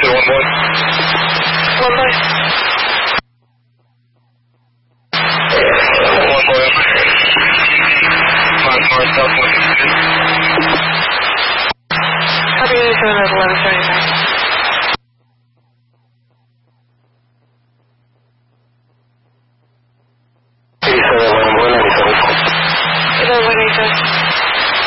one more. One more. One more. 5 north, southwest. Copy, 1139.